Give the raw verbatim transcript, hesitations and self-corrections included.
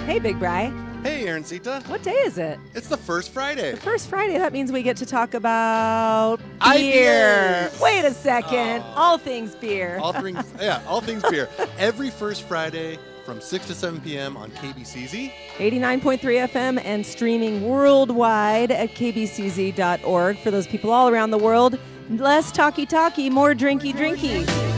Hey, Big Bri. Hey, Aaroncita. What day is it? It's the first Friday. The first Friday. That means we get to talk about I P beer. As. Wait a second. Oh. All things beer. All things, yeah, all things beer. Every first Friday from six to seven p.m. on K B C Z. eighty-nine point three F M and streaming worldwide at k b c z dot org. For those people all around the world, less talky talky, more drinky drinky.